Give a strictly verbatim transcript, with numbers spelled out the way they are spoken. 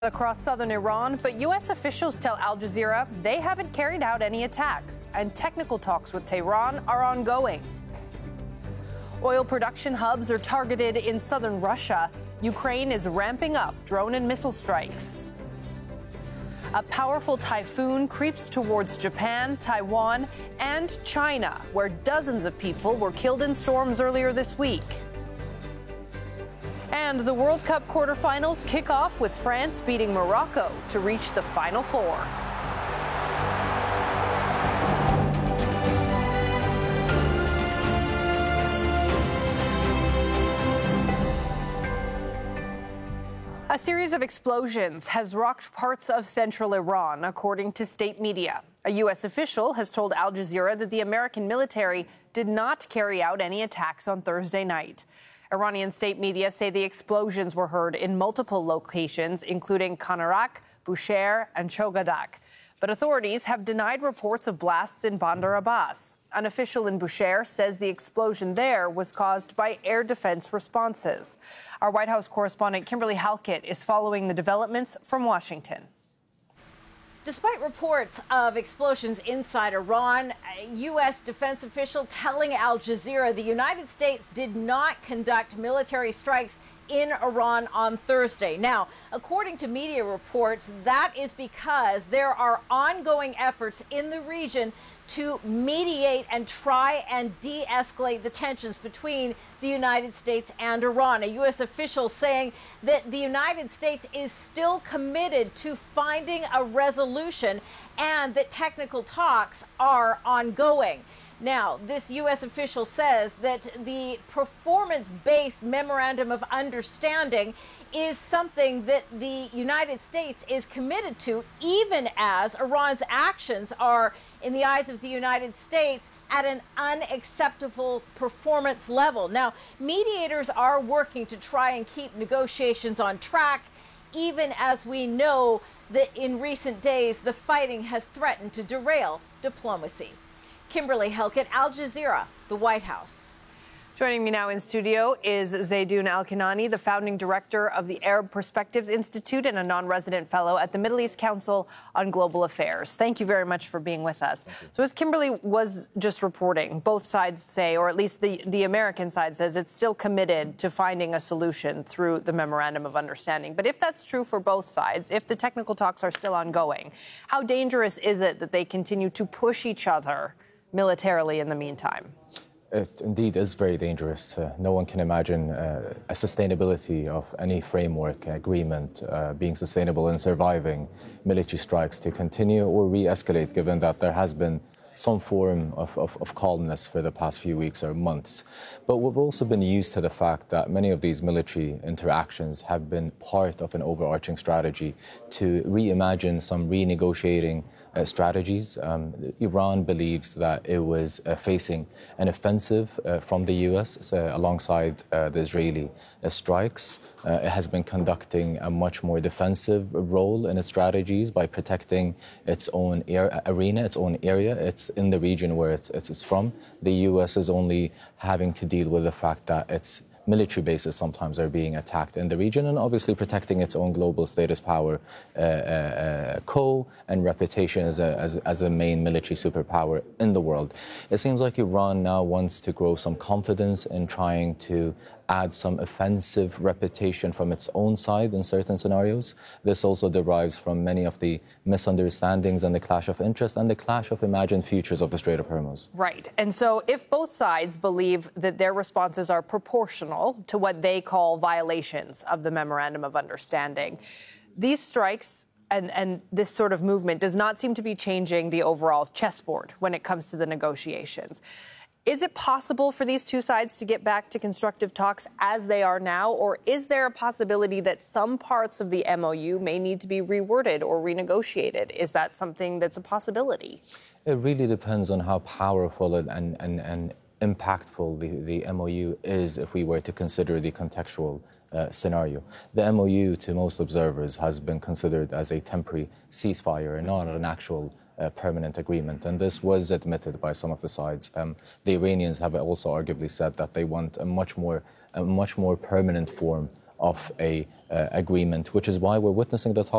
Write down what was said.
Across southern Iran, but U S officials tell Al Jazeera they haven't carried out any attacks, and technical talks with Tehran are ongoing. Oil production hubs are targeted in southern Russia. Ukraine is ramping up drone and missile strikes. A powerful typhoon creeps towards Japan, Taiwan, and China, where dozens of people were killed in storms earlier this week. And the World Cup quarterfinals kick off with France beating Morocco to reach the Final Four. A series of explosions has rocked parts of central Iran, according to state media. A U S official has told Al Jazeera that the American military did not carry out any attacks on Thursday night. Iranian state media say the explosions were heard in multiple locations, including Kanarak, Bushehr, and Chogadak. But authorities have denied reports of blasts in Bandar Abbas. An official in Bushehr says the explosion there was caused by air defense responses. Our White House correspondent Kimberly Halkett is following the developments from Washington. Despite reports of explosions inside Iran, a U S defense official telling Al Jazeera the United States did not conduct military strikes in Iran on Thursday. Now, according to media reports, that is because there are ongoing efforts in the region to mediate and try and de-escalate the tensions between the United States and Iran. A U S official saying that the United States is still committed to finding a resolution and that technical talks are ongoing. Now, this U S official says that the performance-based memorandum of understanding is something that the United States is committed to, even as Iran's actions are, in the eyes of the United States, at an unacceptable performance level. Now, mediators are working to try and keep negotiations on track, even as we know that in recent days the fighting has threatened to derail diplomacy. Kimberly Halkett, Al Jazeera, the White House. Joining me now in studio is Zaydoun Al-Kinani, the founding director of the Arab Perspectives Institute and a non-resident fellow at the Middle East Council on Global Affairs. Thank you very much for being with us. So as Kimberly was just reporting, both sides say, or at least the, the American side says, it's still committed to finding a solution through the Memorandum of Understanding. But if that's true for both sides, if the technical talks are still ongoing, how dangerous is it that they continue to push each other militarily in the meantime? It indeed is very dangerous. Uh, no one can imagine uh, a sustainability of any framework agreement uh, being sustainable and surviving military strikes to continue or re-escalate, given that there has been some form of, of, of calmness for the past few weeks or months. But we've also been used to the fact that many of these military interactions have been part of an overarching strategy to reimagine some renegotiating Uh, strategies. Um, Iran believes that it was uh, facing an offensive uh, from the U S uh, alongside uh, the Israeli uh, strikes. Uh, it has been conducting a much more defensive role in its strategies by protecting its own air, arena, its own area. It's in the region where it's, it's, it's from. The U S is only having to deal with the fact that it's military bases sometimes are being attacked in the region, and obviously protecting its own global status power, uh, uh, co and reputation as a, as, as a main military superpower in the world. It seems like Iran now wants to grow some confidence in trying to add some offensive reputation from its own side in certain scenarios. This also derives from many of the misunderstandings and the clash of interest and the clash of imagined futures of the Strait of Hormuz. Right. And so if both sides believe that their responses are proportional to what they call violations of the Memorandum of Understanding, these strikes and, and this sort of movement does not seem to be changing the overall chessboard when it comes to the negotiations. Is it possible for these two sides to get back to constructive talks as they are now, or is there a possibility that some parts of the M O U may need to be reworded or renegotiated? Is that something that's a possibility? It really depends on how powerful and, and, and, and impactful the, the M O U is if we were to consider the contextual uh, scenario. The M O U, to most observers, has been considered as a temporary ceasefire and not an actual uh, permanent agreement. And this was admitted by some of the sides. Um, the Iranians have also arguably said that they want a much more, a much more permanent form of a uh, agreement, which is why we're witnessing the talk.